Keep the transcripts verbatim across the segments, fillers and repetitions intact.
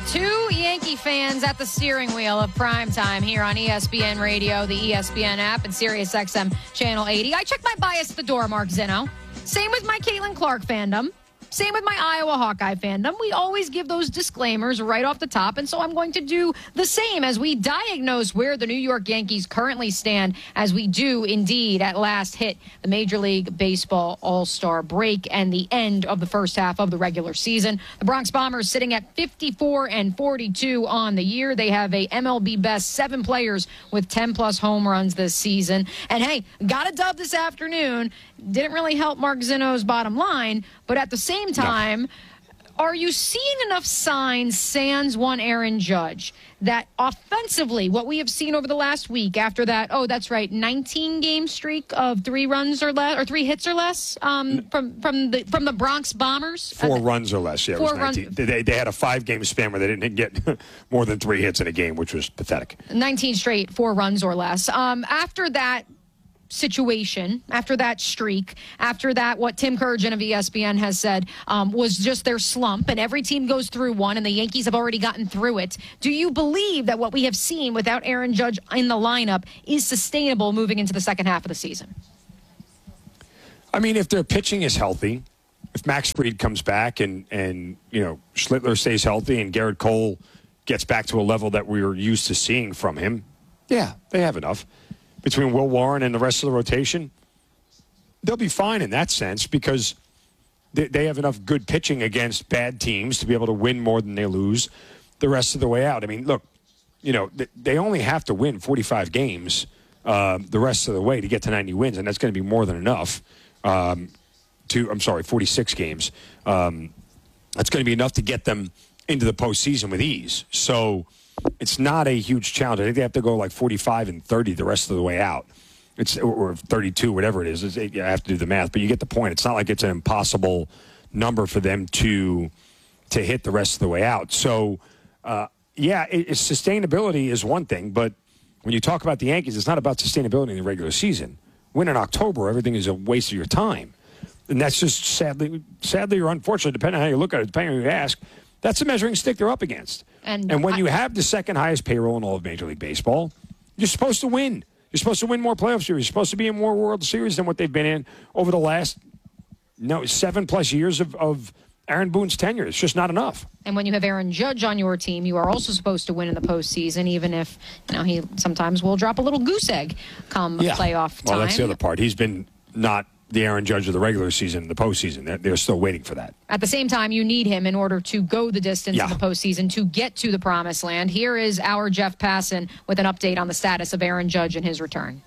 two Yankee fans at the steering wheel of primetime here on E S P N Radio, the E S P N app, and Sirius X M Channel eighty. I check my bias at the door, Mark Zinno. Same with my Caitlin Clark fandom. Same with my Iowa Hawkeye fandom. We always give those disclaimers right off the top, and so I'm going to do the same as we diagnose where the New York Yankees currently stand, as we do indeed at last hit the Major League Baseball All-Star break and the end of the first half of the regular season. The Bronx Bombers sitting at fifty-four and forty-two on the year. They have a M L B best seven players with ten plus home runs this season. And hey, got a dub this afternoon. Didn't really help Mark Zinno's bottom line, but at the same time, no. Are you seeing enough signs, sans one Aaron Judge, that offensively, what we have seen over the last week after that, oh, that's right, nineteen-game streak of three runs or less, or three hits or less um, from from the from the Bronx Bombers? Four uh, runs or less, yeah. It four was nineteen. Runs. They, they had a five-game span where they didn't get more than three hits in a game, which was pathetic. nineteen straight, four runs or less. Um, after that situation, after that streak, after that, what Tim Kurgan of E S P N has said um, was just their slump, and every team goes through one, and the Yankees have already gotten through it. Do you believe that what we have seen without Aaron Judge in the lineup is sustainable moving into the second half of the season? I mean, if their pitching is healthy, if Max Fried comes back and, and you know, Schlittler stays healthy and Garrett Cole gets back to a level that we were used to seeing from him, yeah, they have enough. Between Will Warren and the rest of the rotation, they'll be fine in that sense because they, they have enough good pitching against bad teams to be able to win more than they lose the rest of the way out. I mean, look, you know, they only have to win forty-five games uh, the rest of the way to get to ninety wins, and that's going to be more than enough um, to, I'm sorry, forty-six games. Um, that's going to be enough to get them into the postseason with ease. So it's not a huge challenge. I think they have to go like forty-five and thirty the rest of the way out. It's or thirty-two, whatever it is. It's, I have to do the math, but you get the point. It's not like it's an impossible number for them to to hit the rest of the way out. So, uh, yeah, it, it's sustainability is one thing, but when you talk about the Yankees, it's not about sustainability in the regular season. Win in October, everything is a waste of your time, and that's just sadly, sadly or unfortunately, depending on how you look at it, depending on who you ask. That's the measuring stick they're up against. And, and when I, you have the second highest payroll in all of Major League Baseball, you're supposed to win. You're supposed to win more playoff series. You're supposed to be in more World Series than what they've been in over the last no seven-plus years of, of Aaron Boone's tenure. It's just not enough. And when you have Aaron Judge on your team, you are also supposed to win in the postseason, even if you know he sometimes will drop a little goose egg come yeah. playoff time. Well, that's the other part. He's been not the Aaron Judge of the regular season in the postseason. They're, they're still waiting for that. At the same time, you need him in order to go the distance yeah. in the postseason to get to the promised land. Here is our Jeff Passan with an update on the status of Aaron Judge and his return.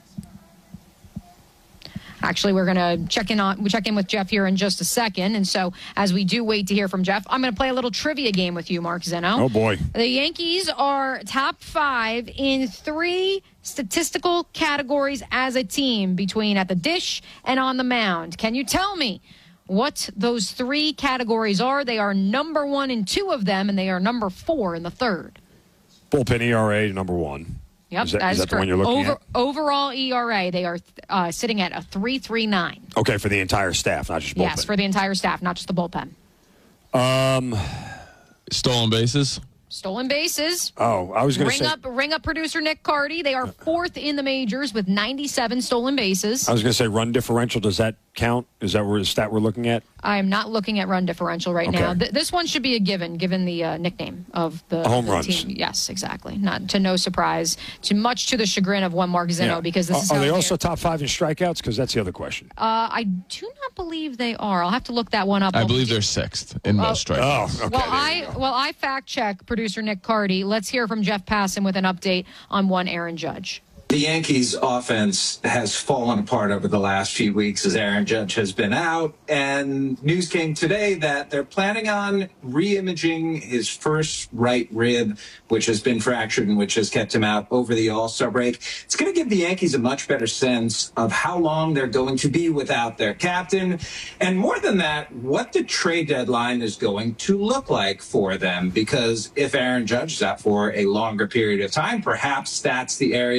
Actually, we're going to check in on we check in with Jeff here in just a second. And so as we do wait to hear from Jeff, I'm going to play a little trivia game with you, Mark Zinno. Oh, boy. The Yankees are top five in three statistical categories as a team between at the dish and on the mound. Can you tell me what those three categories are? They are number one in two of them, and they are number four in the third. Bullpen E R A, number one. Yep, is that, that is is that the one you're looking Over, at? Overall E R A, they are uh, sitting at a three point three nine. Okay, for the entire staff, not just bullpen. Yes, for the entire staff, not just the bullpen. Um, Stolen bases. Stolen bases. Oh, I was going to ring say. up, ring up producer Nick Carty. They are fourth in the majors with ninety-seven stolen bases. I was going to say run differential. Does that count? Is that where the stat we're looking at? I am not looking at run differential right okay. now. Th- this one should be a given, given the uh, nickname of the, a home the runs. team. Yes, exactly. Not to no surprise, to much to the chagrin of one Mark Zinno, yeah. because this are, is are how they they're- also top five in strikeouts? Because that's the other question. Uh, I do not believe they are. I'll have to look that one up. I believe they're sixth in well, most strikeouts. Oh, okay. Well, I well I fact check producer Nick Carty. Let's hear from Jeff Passan with an update on one Aaron Judge. The Yankees' offense has fallen apart over the last few weeks as Aaron Judge has been out, and news came today that they're planning on re-imaging his first right rib, which has been fractured and which has kept him out over the All-Star break. It's going to give the Yankees a much better sense of how long they're going to be without their captain, and more than that, what the trade deadline is going to look like for them, because if Aaron Judge is out for a longer period of time, perhaps that's the area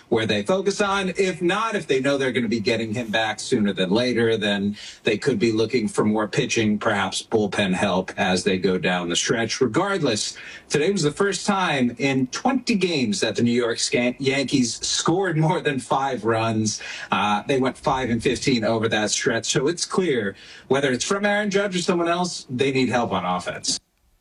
where they focus on. If not, if they know they're going to be getting him back sooner than later, then they could be looking for more pitching, perhaps bullpen help as they go down the stretch. Regardless, today was the first time in twenty games that the New York Yankees scored more than five runs. Uh, they went five and fifteen over that stretch. So it's clear, whether it's from Aaron Judge or someone else, they need help on offense.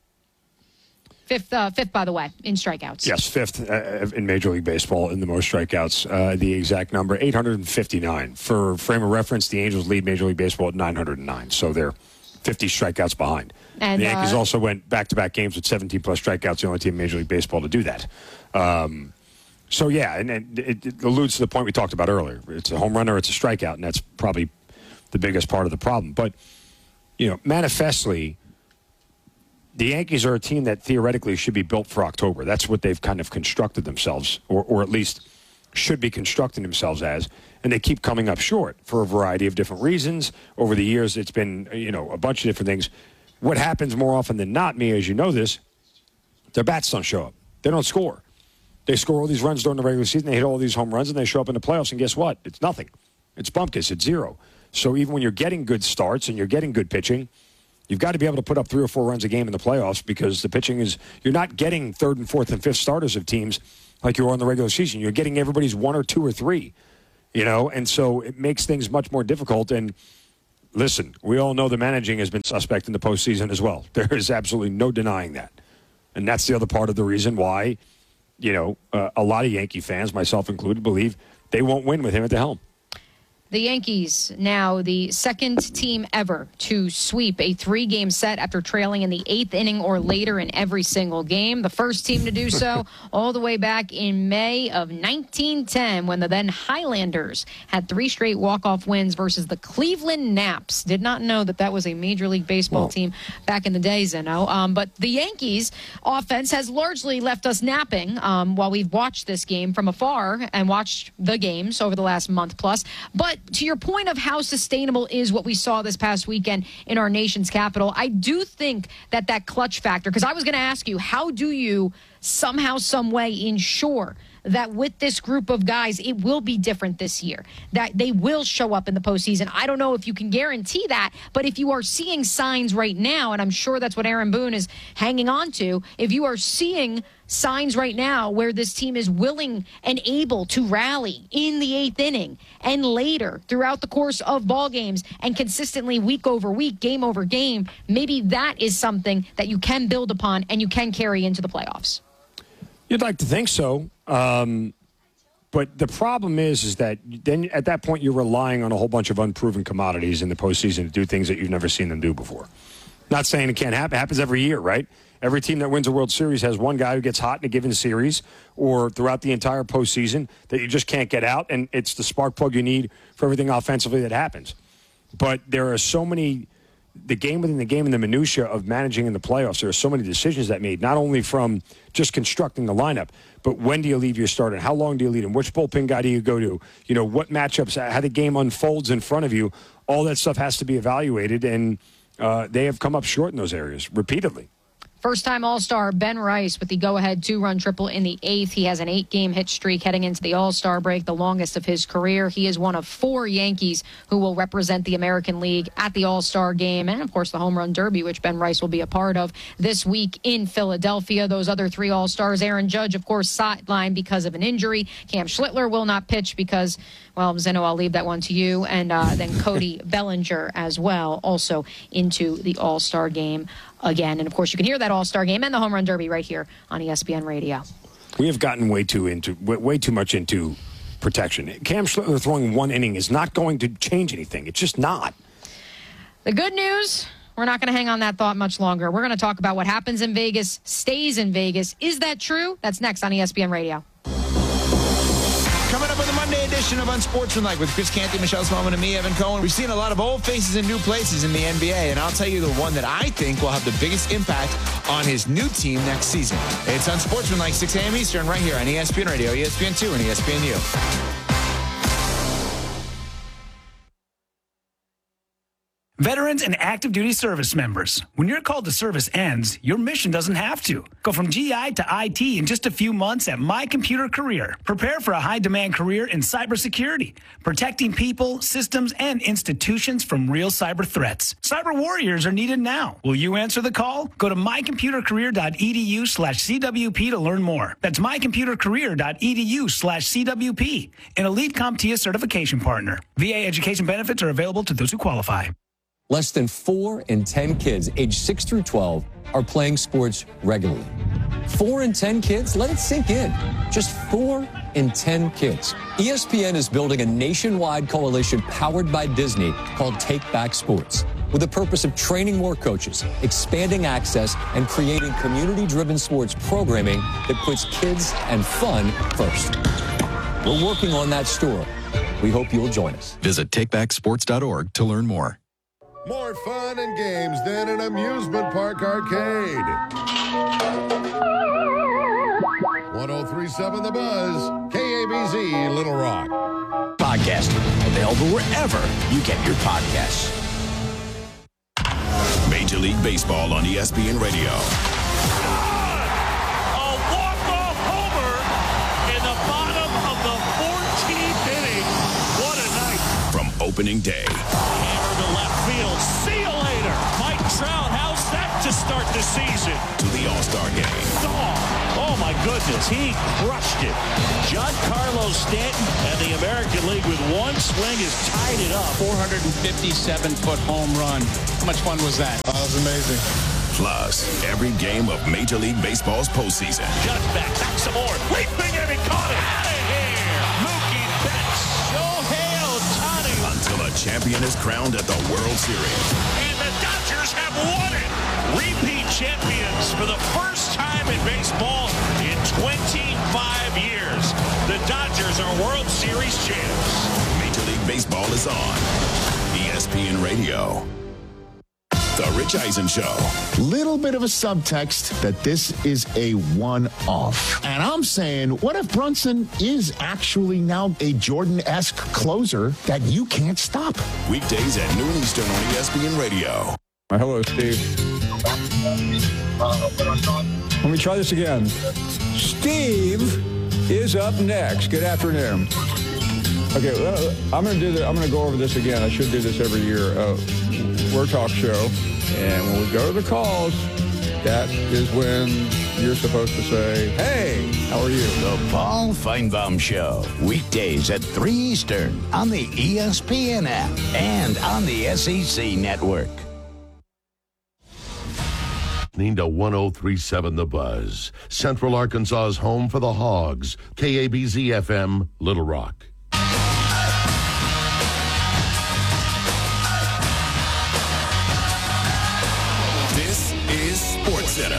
Fifth, uh, fifth, by the way, in strikeouts. Yes, fifth uh, in Major League Baseball in the most strikeouts. Uh, the exact number, eight hundred fifty-nine. For frame of reference, the Angels lead Major League Baseball at nine hundred nine. So they're fifty strikeouts behind. And the Yankees uh, also went back-to-back games with seventeen-plus strikeouts, the only team in Major League Baseball to do that. Um, so, yeah, and, and it, it alludes to the point we talked about earlier. It's a home run or it's a strikeout, and that's probably the biggest part of the problem. But, you know, manifestly, the Yankees are a team that theoretically should be built for October. That's what they've kind of constructed themselves, or, or at least should be constructing themselves as, and they keep coming up short for a variety of different reasons. Over the years, it's been, you know, a bunch of different things. What happens more often than not, Mia, as you know this, their bats don't show up. They don't score. They score all these runs during the regular season, they hit all these home runs, and they show up in the playoffs, and guess what? It's nothing. It's bumpkiss. It's zero. So even when you're getting good starts and you're getting good pitching, you've got to be able to put up three or four runs a game in the playoffs because the pitching is, you're not getting third and fourth and fifth starters of teams like you are in the regular season. You're getting everybody's one or two or three, you know, and so it makes things much more difficult. And listen, we all know the managing has been suspect in the postseason as well. There is absolutely no denying that. And that's the other part of the reason why, you know, uh, a lot of Yankee fans, myself included, believe they won't win with him at the helm. The Yankees, now the second team ever to sweep a three-game set after trailing in the eighth inning or later in every single game. The first team to do so all the way back in May of nineteen ten when the then Highlanders had three straight walk-off wins versus the Cleveland Naps. Did not know that that was a Major League Baseball well, team back in the day, Zeno. Um, but the Yankees offense has largely left us napping um, while we've watched this game from afar and watched the games over the last month plus. But to your point of how sustainable is what we saw this past weekend in our nation's capital, I do think that that clutch factor, because I was going to ask you, how do you somehow, some way ensure that with this group of guys, it will be different this year, that they will show up in the postseason? I don't know if you can guarantee that, but if you are seeing signs right now, and I'm sure that's what Aaron Boone is hanging on to, if you are seeing signs right now where this team is willing and able to rally in the eighth inning and later throughout the course of ball games and consistently week over week, game over game, maybe that is something that you can build upon and you can carry into the playoffs. You'd like to think so. Um, but the problem is, is that then at that point you're relying on a whole bunch of unproven commodities in the postseason to do things that you've never seen them do before. Not saying it can't happen. It happens every year, right? Every team that wins a World Series has one guy who gets hot in a given series or throughout the entire postseason that you just can't get out, and it's the spark plug you need for everything offensively that happens. But there are so many, the game within the game and the minutia of managing in the playoffs, there are so many decisions that made, not only from just constructing the lineup, but when do you leave your starter? How long do you lead him? Which bullpen guy do you go to? You know, what matchups, how the game unfolds in front of you. All that stuff has to be evaluated, and uh, they have come up short in those areas repeatedly. First-time All-Star Ben Rice with the go-ahead two-run triple in the eighth. He has an eight-game hit streak heading into the All-Star break, the longest of his career. He is one of four Yankees who will represent the American League at the All-Star game and, of course, the Home Run Derby, which Ben Rice will be a part of this week in Philadelphia. Those other three All-Stars, Aaron Judge, of course, sidelined because of an injury. Cam Schlittler will not pitch because, well, Zeno, I'll leave that one to you. And uh, then Cody Bellinger as well, also into the All-Star game again. And, of course, you can hear that All-Star game and the Home Run Derby right here on E S P N Radio. We have gotten way too into way too much into protection. Cam Schlittler throwing one inning is not going to change anything. It's just not. The good news, we're not going to hang on that thought much longer. We're going to talk about what happens in Vegas, stays in Vegas. Is that true? That's next on E S P N Radio. Coming up with a Monday edition of Unsportsmanlike with Chris Canty, Michelle Smallman, and me, Evan Cohen. We've seen a lot of old faces in new places in the N B A, and I'll tell you the one that I think will have the biggest impact on his new team next season. It's Unsportsmanlike, six a.m. Eastern, right here on E S P N Radio, E S P N two, and E S P N U. Veterans and active duty service members, when your call to service ends, your mission doesn't have to. Go from G I to I T in just a few months at My Computer Career. Prepare for a high-demand career in cybersecurity, protecting people, systems, and institutions from real cyber threats. Cyber warriors are needed now. Will you answer the call? Go to mycomputercareer.edu slash CWP to learn more. That's mycomputercareer.edu slash CWP, an Elite CompTIA certification partner. V A education benefits are available to those who qualify. Less than four in ten kids aged six through twelve are playing sports regularly. Four in ten kids? Let it sink in. Just four in ten kids. E S P N is building a nationwide coalition powered by Disney called Take Back Sports, with the purpose of training more coaches, expanding access, and creating community-driven sports programming that puts kids and fun first. We're working on that story. We hope you'll join us. Visit take back sports dot org to learn more. More fun and games than an amusement park arcade. one oh three point seven The Buzz, K A B Z, Little Rock. Podcasting, available wherever you get your podcasts. Major League Baseball on E S P N Radio. A walk-off homer in the bottom of the fourteenth inning. What a night. From opening day. Hammer to left field. See you later. Mike Trout, how's that to start the season? To the All-Star game. Oh, oh my goodness, he crushed it. Giancarlo Stanton and the American League with one swing has tied it up. four hundred fifty-seven foot home run. How much fun was that? Oh, that was amazing. Plus, every game of Major League Baseball's postseason. Just back, back some more. Leaping and he caught it. Out of here. Mookie Betts. Shohei Ohtani. Until a champion is crowned at the World Series. And the Dodgers have won it. Repeat champions for the first time in baseball in twenty-five years. The Dodgers are World Series champs. Major League Baseball is on E S P N Radio. The Rich Eisen Show. Little bit of a subtext that this is a one-off. And I'm saying, what if Brunson is actually now a Jordan-esque closer that you can't stop? Weekdays at noon Eastern on E S P N Radio. Uh, hello, Steve. Let me try this again. Steve is up next. Good afternoon. Okay, well, I'm going to do the, I'm going to go over this again. I should do this every year. Uh, we're a talk show, and when we go to the calls, that is when you're supposed to say, hey, how are you? The Paul Feinbaum Show, weekdays at three Eastern on the E S P N app and on the S E C network. Listening to one oh three point seven The Buzz, Central Arkansas's home for the Hogs, K A B Z F M, Little Rock. This is SportsCenter.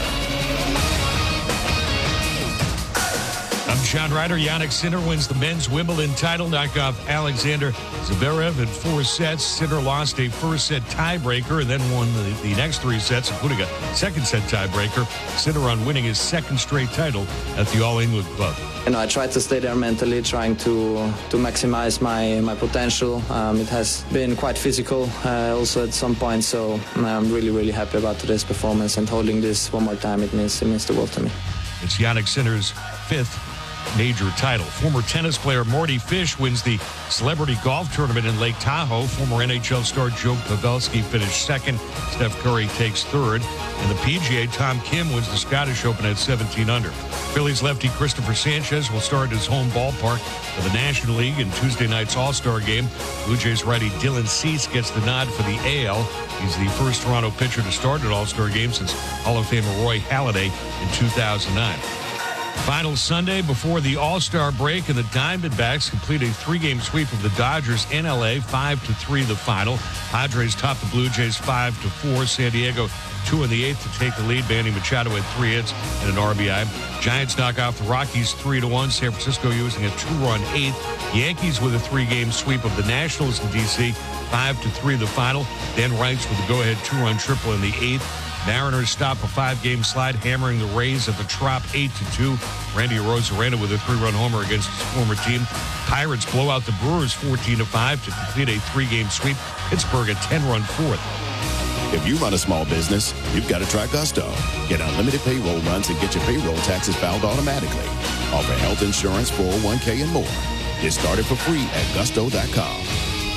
I'm Sean Ryder. Yannick Sinner wins the men's Wimbledon title, knock off Alexander Zverev in four sets. Sinner lost a first-set tiebreaker and then won the, the next three sets, including a second-set tiebreaker. Sinner on winning his second straight title at the All England Club. You know, I tried to stay there mentally, trying to to maximize my my potential. Um, it has been quite physical uh, also at some point, so I'm really, really happy about today's performance, and holding this one more time, it means, it means the world to me. It's Yannick Sinner's fifth major title. Former tennis player Marty Fish wins the Celebrity Golf Tournament in Lake Tahoe. Former N H L star Joe Pavelski finished second. Steph Curry takes third. And the P G A, Tom Kim wins the Scottish Open at seventeen under. Phillies lefty Christopher Sanchez will start at his home ballpark for the National League in Tuesday night's All-Star game. Blue Jays righty Dylan Cease gets the nod for the A L. He's the first Toronto pitcher to start an All-Star game since Hall of Famer Roy Halladay in two thousand nine. Final Sunday before the All-Star break, and the Diamondbacks complete a three-game sweep of the Dodgers in L A, five to three the final. Padres top the Blue Jays five to four. San Diego two in the eighth to take the lead. Manny Machado had three hits and an R B I. Giants knock off the Rockies three to one. San Francisco using a two-run eighth. Yankees with a three-game sweep of the Nationals in D C, five to three the final. Dan Wrights with a go-ahead two-run triple in the eighth. Mariners stop a five-game slide, hammering the Rays at the Trop eight to two. Randy Arozarena with a three-run homer against his former team. Pirates blow out the Brewers fourteen to five to complete a three-game sweep. Pittsburgh a ten-run fourth. If you run a small business, you've got to try Gusto. Get unlimited payroll runs and get your payroll taxes filed automatically. Offer health insurance, four oh one k, and more. Get started for free at gusto dot com.